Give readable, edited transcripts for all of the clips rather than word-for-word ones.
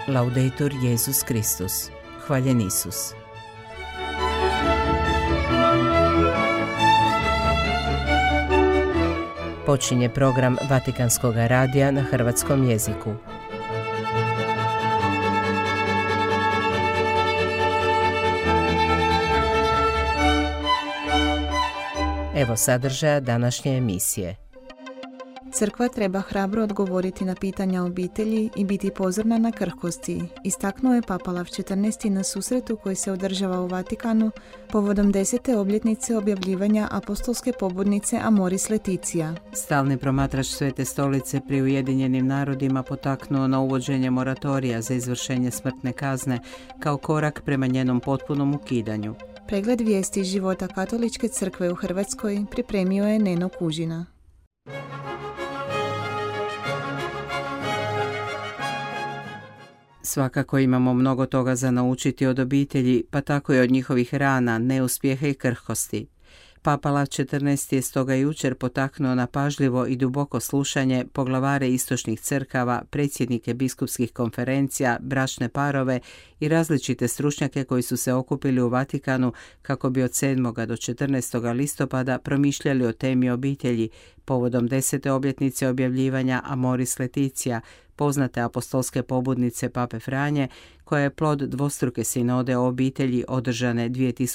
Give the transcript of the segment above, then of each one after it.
Laudetur Jesus Kristus. Hvaljen Isus. Počinje program Vatikanskog radija na hrvatskom jeziku. Evo sadržaja današnje emisije. Crkva treba hrabro odgovoriti na pitanja obitelji i biti pozorna na krhkosti, istaknuo je Papa Lav XIV na susretu koji se održava u Vatikanu povodom 10. obljetnice objavljivanja apostolske pobudnice Amoris Laetitia. Stalni promatrač Svete stolice pri Ujedinjenim narodima potaknuo na uvođenje moratorija za izvršenje smrtne kazne kao korak prema njenom potpunom ukidanju. Pregled vijesti iz života Katoličke crkve u Hrvatskoj pripremio je Neno Kužina. Svakako imamo mnogo toga za naučiti od obitelji, pa tako i od njihovih rana, neuspjeha i krhkosti. Papa Lav XIV je stoga jučer potaknuo na pažljivo i duboko slušanje poglavare istočnih crkava, predsjednike biskupskih konferencija, bračne parove i različite stručnjake koji su se okupili u Vatikanu kako bi od 7. do 14. listopada promišljali o temi obitelji povodom 10. obljetnice objavljivanja Amoris Laetitia, poznate apostolske pobudnice Pape Franje, koja je plod dvostruke sinode o obitelji održane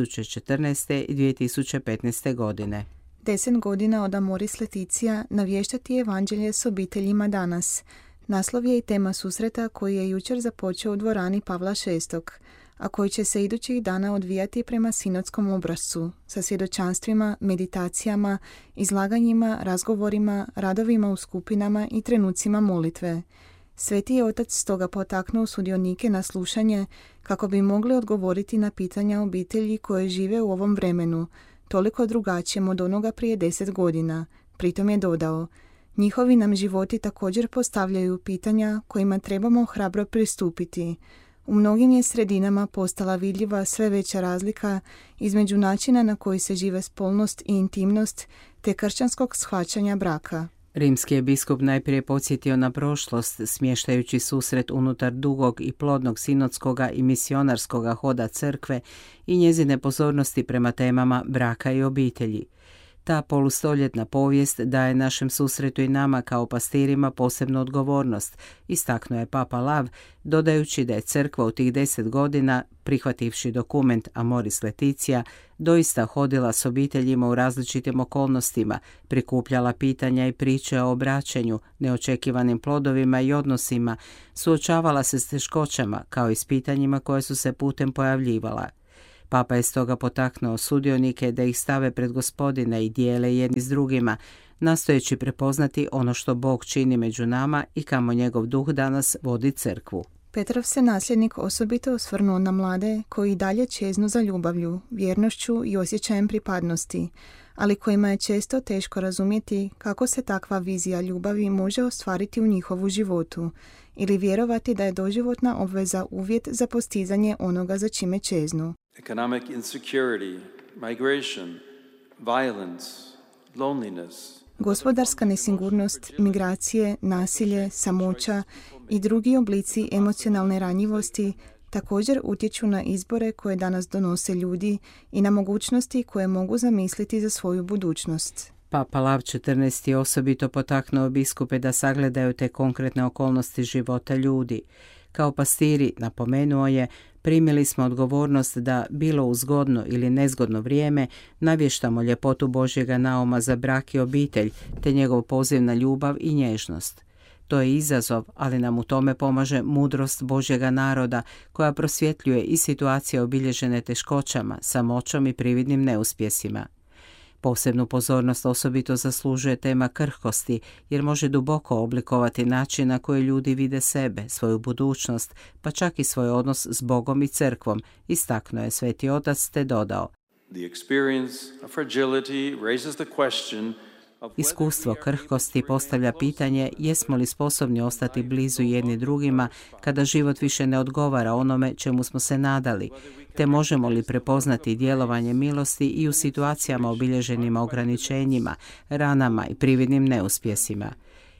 2014. i 2015. godine. 10 godina od Amoris Laetitia navještati evanđelje s obiteljima danas. Naslov je i tema susreta koji je jučer započeo u dvorani Pavla VI, a koji će se idućih dana odvijati prema sinodskom obrascu, sa svjedočanstvima, meditacijama, izlaganjima, razgovorima, radovima u skupinama i trenucima molitve. Sveti je Otac stoga potaknuo sudionike na slušanje kako bi mogli odgovoriti na pitanja obitelji koje žive u ovom vremenu, toliko drugačijem od onoga prije 10 godina. Pritom je dodao: njihovi nam životi također postavljaju pitanja kojima trebamo hrabro pristupiti. U mnogim je sredinama postala vidljiva sve veća razlika između načina na koji se žive spolnost i intimnost te kršćanskog shvaćanja braka. Rimski je biskup najprije podsjetio na prošlost, smještajući susret unutar dugog i plodnog sinodskoga i misionarskoga hoda crkve i njezine pozornosti prema temama braka i obitelji. Ta polustoljetna povijest daje našem susretu i nama kao pastirima posebnu odgovornost, istaknuo je Papa Lav, dodajući da je crkva u tih 10 godina, prihvativši dokument Amoris Laetitia, doista hodila s obiteljima u različitim okolnostima, prikupljala pitanja i priče o obraćanju, neočekivanim plodovima i odnosima, suočavala se s teškoćama kao i s pitanjima koje su se putem pojavljivala. Papa je stoga potaknuo sudionike da ih stave pred Gospodina i dijele jedni s drugima, nastojeći prepoznati ono što Bog čini među nama i kamo njegov duh danas vodi crkvu. Petrov se nasljednik osobito osvrnuo na mlade koji dalje čeznu za ljubavlju, vjernošću i osjećajem pripadnosti, ali kojima je često teško razumjeti kako se takva vizija ljubavi može ostvariti u njihovu životu ili vjerovati da je doživotna obveza uvjet za postizanje onoga za čime čeznu. Economic insecurity, migration, violence, loneliness. Gospodarska nesigurnost, migracije, nasilje, samoća i drugi oblici emocionalne ranjivosti također utječu na izbore koje danas donose ljudi i na mogućnosti koje mogu zamisliti za svoju budućnost. Papa Lav XIV osobito potaknuo biskupe da sagledaju te konkretne okolnosti života ljudi. Kao pastiri, napomenuo je, primili smo odgovornost da, bilo u zgodno ili nezgodno vrijeme, navještamo ljepotu Božjega nauma za brak i obitelj, te njegov poziv na ljubav i nježnost. To je izazov, ali nam u tome pomaže mudrost Božjega naroda, koja prosvjetljuje i situacije obilježene teškoćama, samoćom i prividnim neuspjesima. Posebnu pozornost osobito zaslužuje tema krhkosti, jer može duboko oblikovati način na koji ljudi vide sebe, svoju budućnost, pa čak i svoj odnos s Bogom i crkvom, istaknuo je Sveti Otac te dodao: The experience of fragility raises the question. Iskustvo krhkosti postavlja pitanje jesmo li sposobni ostati blizu jedni drugima kada život više ne odgovara onome čemu smo se nadali, te možemo li prepoznati djelovanje milosti i u situacijama obilježenima ograničenjima, ranama i prividnim neuspjesima.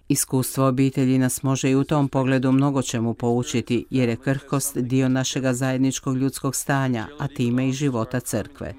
Iskustvo obitelji nas može i u tom pogledu mnogo čemu poučiti, jer je krhkost dio našega zajedničkog ljudskog stanja, a time i života crkve.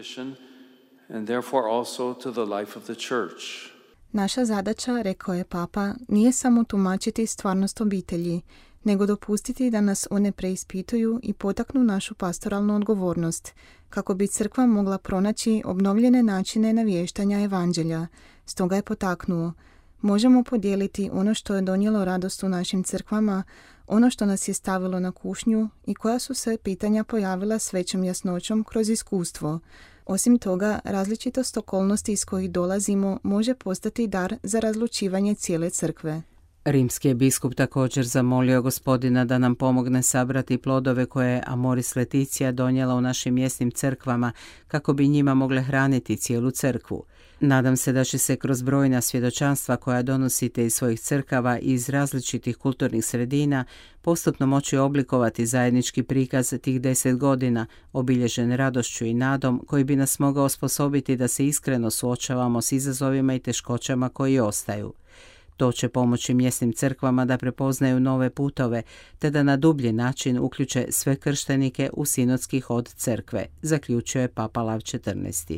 Naša zadaća, rekao je Papa, nije samo tumačiti stvarnost obitelji, nego dopustiti da nas one preispituju i potaknu našu pastoralnu odgovornost, kako bi crkva mogla pronaći obnovljene načine navještanja evanđelja. Stoga je potaknuo: možemo podijeliti ono što je donijelo radost u našim crkvama, ono što nas je stavilo na kušnju i koja su se pitanja pojavila s većom jasnoćom kroz iskustvo. Osim toga, različitost okolnosti iz kojih dolazimo može postati dar za razlučivanje cijele crkve. Rimski je biskup također zamolio Gospodina da nam pomogne sabrati plodove koje je Amoris Laetitia donijela u našim mjesnim crkvama, kako bi njima mogle hraniti cijelu crkvu. Nadam se da će se kroz brojna svjedočanstva koja donosite iz svojih crkava i iz različitih kulturnih sredina postupno moći oblikovati zajednički prikaz tih 10 godina, obilježen radošću i nadom, koji bi nas mogao osposobiti da se iskreno suočavamo s izazovima i teškoćama koji ostaju. To će pomoći mjesnim crkvama da prepoznaju nove putove, te da na dublji način uključe sve krštenike u sinodski hod crkve, zaključio je Papa Lav XIV.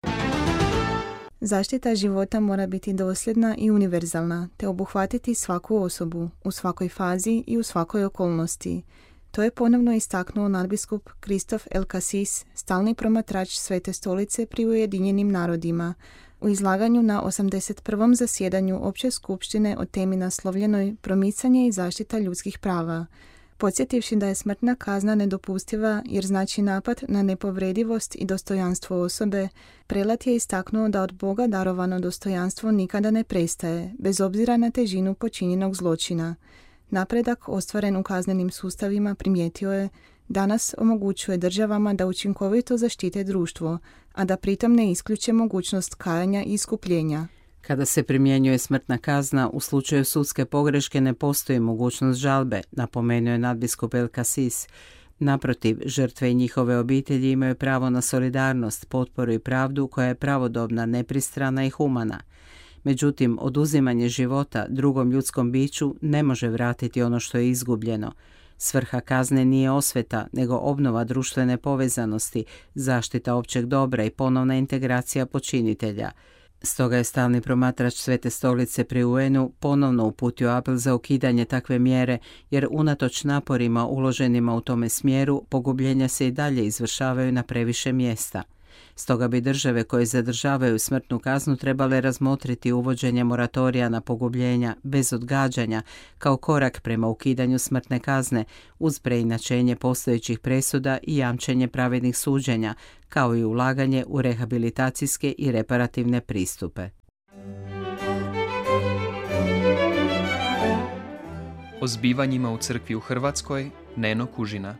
Zaštita života mora biti dosljedna i univerzalna, te obuhvatiti svaku osobu, u svakoj fazi i u svakoj okolnosti. To je ponovno istaknuo nadbiskup Kristof El Kasis, stalni promatrač Svete stolice pri Ujedinjenim narodima, u izlaganju na 81. zasjedanju Opće skupštine o temi naslovljenoj Promicanje i zaštita ljudskih prava, podsjetivši da je smrtna kazna nedopustiva jer znači napad na nepovredivost i dostojanstvo osobe. Prelat je istaknuo da od Boga darovano dostojanstvo nikada ne prestaje, bez obzira na težinu počinjenog zločina. Napredak ostvaren u kaznenim sustavima, primijetio je, danas omogućuje državama da učinkovito zaštite društvo, a da pritom ne isključe mogućnost kajanja i iskupljenja. Kada se primjenjuje smrtna kazna, u slučaju sudske pogreške ne postoji mogućnost žalbe, napomenuo je nadbiskup El Kasis. Naprotiv, žrtve i njihove obitelji imaju pravo na solidarnost, potporu i pravdu koja je pravodobna, nepristrana i humana. Međutim, oduzimanje života drugom ljudskom biću ne može vratiti ono što je izgubljeno. Svrha kazne nije osveta, nego obnova društvene povezanosti, zaštita općeg dobra i ponovna integracija počinitelja. Stoga je stalni promatrač Svete stolice pri UN-u ponovno uputio apel za ukidanje takve mjere, jer unatoč naporima uloženima u tome smjeru, pogubljenja se i dalje izvršavaju na previše mjesta. Stoga bi države koje zadržavaju smrtnu kaznu trebale razmotriti uvođenje moratorija na pogubljenja bez odgađanja kao korak prema ukidanju smrtne kazne uz preinačenje postojećih presuda i jamčenje pravednih suđenja, kao i ulaganje u rehabilitacijske i reparativne pristupe. O zbivanjima u crkvi u Hrvatskoj, Neno Kužina.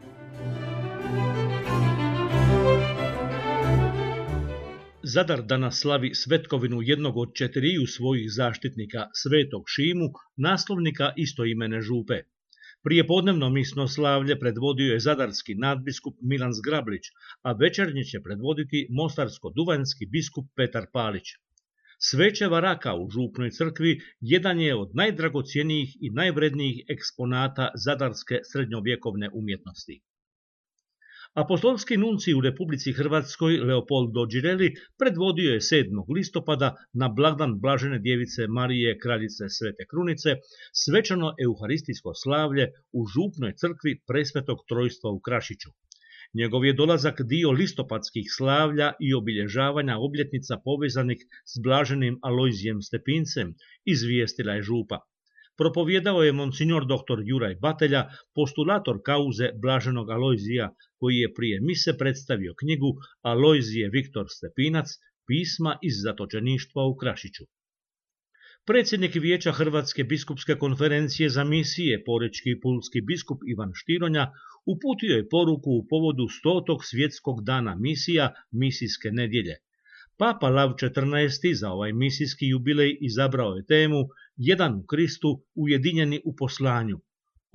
Zadar danas slavi svetkovinu jednog od 4 svojih zaštitnika, Svetog Šimu, naslovnika istoimene župe. Prijepodnevno misno slavlje predvodio je zadarski nadbiskup Milan Zgrablić, a večernje će predvoditi mostarsko-duvanjski biskup Petar Palić. Sveće varaka u župnoj crkvi jedan je od najdragocjenijih i najvrednijih eksponata zadarske srednjovjekovne umjetnosti. Apostolski nuncij u Republici Hrvatskoj Leopoldo Girelli predvodio je 7. listopada na blagdan Blažene djevice Marije, kraljice Svete Krunice, svečano euharistijsko slavlje u župnoj crkvi Presvetog Trojstva u Krašiću. Njegov je dolazak dio listopadskih slavlja i obilježavanja obljetnica povezanih s Blaženim Alojzijem Stepincem, izvijestila je župa. Propovjedao je monsignor dr. Juraj Batelja, postulator kauze Blaženog Alojzija, koji je prije mise predstavio knjigu Alojzije Viktor Stepinac, pisma iz zatočeništva u Krašiću. Predsjednik Vijeća Hrvatske biskupske konferencije za misije, porečki i pulski biskup Ivan Štironja, uputio je poruku u povodu 100. svjetskog dana misija, misijske nedjelje. Papa Lav XIV. Za ovaj misijski jubilej izabrao je temu Jedan u Kristu, ujedinjeni u poslanju.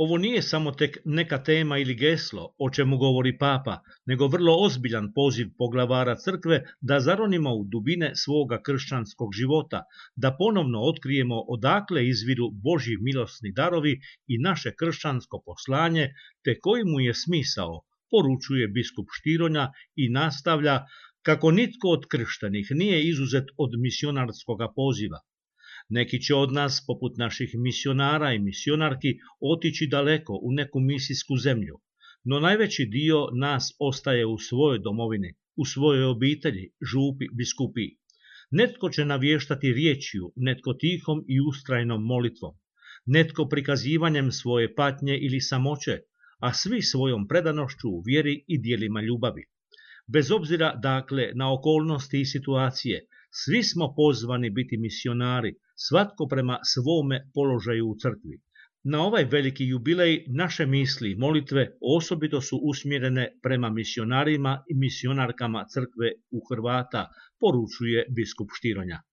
Ovo nije samo tek neka tema ili geslo, o čemu govori Papa, nego vrlo ozbiljan poziv poglavara crkve da zaronimo u dubine svoga kršćanskog života, da ponovno otkrijemo odakle izviru Božji milosni darovi i naše kršćansko poslanje, te koji mu je smisao, poručuje biskup Štironja i nastavlja kako nitko od krštenih nije izuzet od misionarskog poziva. Neki će od nas, poput naših misionara i misionarki, otići daleko u neku misijsku zemlju, no najveći dio nas ostaje u svojoj domovini, u svojoj obitelji, župi, biskupiji. Netko će navještati riječju, netko tihom i ustrajnom molitvom, netko prikazivanjem svoje patnje ili samoće, a svi svojom predanošću u vjeri i dijelima ljubavi. Bez obzira, dakle, na okolnosti i situacije, svi smo pozvani biti misionari, svatko prema svome položaju u crkvi. Na ovaj veliki jubilej naše misli i molitve osobito su usmjerene prema misionarima i misionarkama crkve u Hrvata, poručuje biskup Štironja.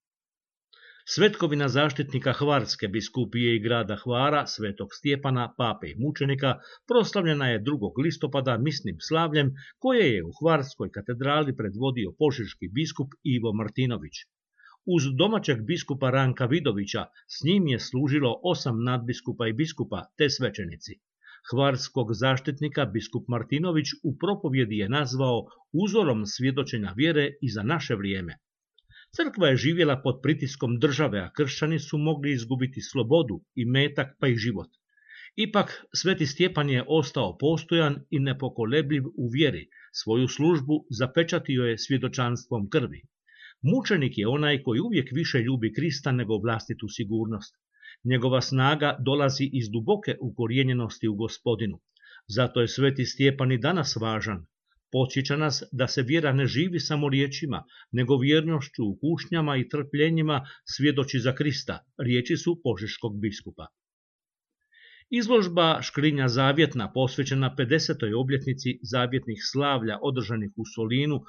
Svetkovina zaštitnika Hvarske biskupije i grada Hvara, svetog Stjepana, pape i mučenika, proslavljena je 2. listopada misnim slavljem koje je u Hvarskoj katedrali predvodio požeški biskup Ivo Martinović. Uz domaćeg biskupa Ranka Vidovića s njim je služilo 8 nadbiskupa i biskupa te svećenici. Hvarskog zaštitnika biskup Martinović u propovjedi je nazvao uzorom svjedočenja vjere i za naše vrijeme. Crkva je živjela pod pritiskom države, a kršćani su mogli izgubiti slobodu, imetak pa i život. Ipak, sveti Stjepan je ostao postojan i nepokolebljiv u vjeri, svoju službu zapečatio je svjedočanstvom krvi. Mučenik je onaj koji uvijek više ljubi Krista nego vlastitu sigurnost. Njegova snaga dolazi iz duboke ukorijenjenosti u Gospodinu. Zato je sveti Stjepan i danas važan. Podsjeća nas da se vjera ne živi samo riječima, nego vjernošću u kušnjama i trpljenjima svjedoči za Krista, riječi su požeškog biskupa. Izložba Škrinja zavjetna, posvećena 50. obljetnici zavjetnih slavlja održanih u Solinu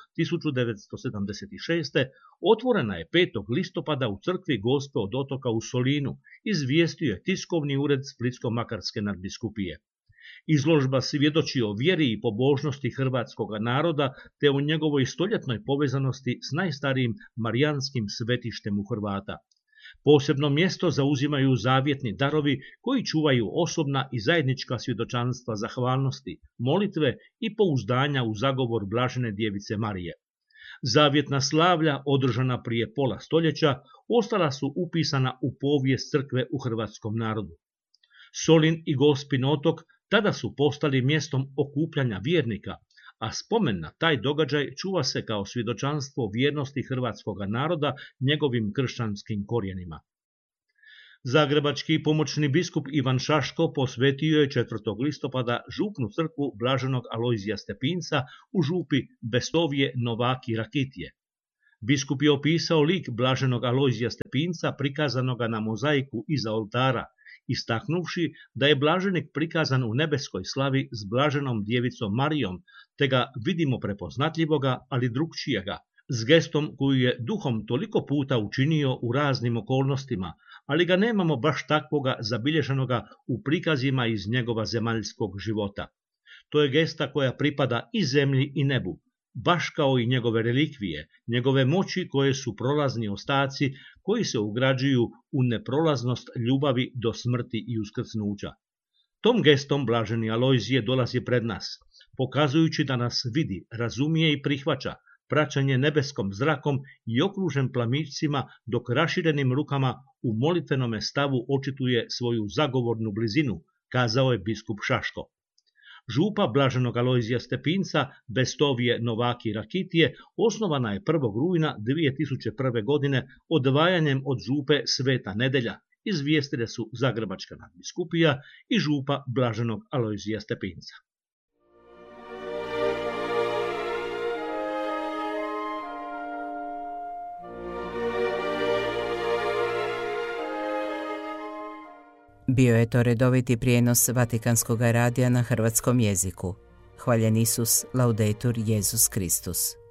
1976. otvorena je 5. listopada u crkvi Gospe od Otoka u Solinu, izvijestio je tiskovni ured Splitsko-makarske nadbiskupije. Izložba svjedoči o vjeri i pobožnosti hrvatskog naroda te o njegovoj stoljetnoj povezanosti s najstarijim marijanskim svetištem u Hrvata. Posebno mjesto zauzimaju zavjetni darovi koji čuvaju osobna i zajednička svjedočanstva zahvalnosti, molitve i pouzdanja u zagovor Blažene djevice Marije. Zavjetna slavlja, održana prije pola stoljeća, ostala su upisana u povijest crkve u hrvatskom narodu. Solin i Gospin otok tada su postali mjestom okupljanja vjernika, a spomen na taj događaj čuva se kao svjedočanstvo vjernosti hrvatskoga naroda njegovim kršćanskim korijenima. Zagrebački pomoćni biskup Ivan Šaško posvetio je 4. listopada župnu crkvu Blaženog Alojzija Stepinca u župi Bestovje Novaki Rakitije. Biskup je opisao lik Blaženog Alojzija Stepinca prikazanoga na mozaiku iza oltara, istaknuvši da je blaženik prikazan u nebeskoj slavi s blaženom djevicom Marijom, te ga vidimo prepoznatljivoga, ali drukčijega, s gestom koju je duhom toliko puta učinio u raznim okolnostima, ali ga nemamo baš takvoga zabilježenoga u prikazima iz njegova zemaljskog života. To je gesta koja pripada i zemlji i nebu, baš kao i njegove relikvije, njegove moći koje su prolazni ostaci koji se ugrađuju u neprolaznost ljubavi do smrti i uskrsnuća. Tom gestom blaženi Alojzije dolazi pred nas, pokazujući da nas vidi, razumije i prihvaća, praćenje nebeskom zrakom i okružen plamićcima, dok raširenim rukama u molitvenome stavu očituje svoju zagovornu blizinu, kazao je biskup Šaško. Župa Blaženog Alojzija Stepinca, Bestovje Novaki Rakitije, osnovana je 1. rujna 2001. godine odvajanjem od župe Sveta Nedelja, izvijestile su Zagrebačka nadbiskupija i župa Blaženog Alojzija Stepinca. Bio je to redoviti prijenos Vatikanskog radija na hrvatskom jeziku. Hvaljen Isus, laudetur Jesus Kristus.